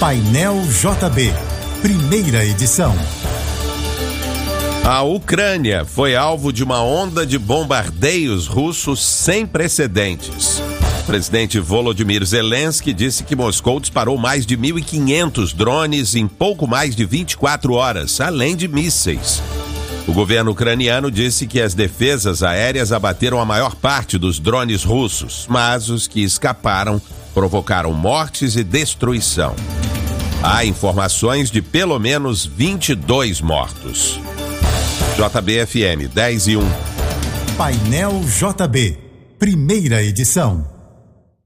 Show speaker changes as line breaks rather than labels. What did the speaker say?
Painel JB, primeira edição.
A Ucrânia foi alvo de uma onda de bombardeios russos sem precedentes. O presidente Volodymyr Zelensky disse que Moscou disparou mais de 1.500 drones em pouco mais de 24 horas, além de mísseis. O governo ucraniano disse que as defesas aéreas abateram a maior parte dos drones russos, mas os que escaparam provocaram mortes e destruição. Há informações de pelo menos 22 mortos. JBFM 10 e 1.
Painel JB, primeira edição.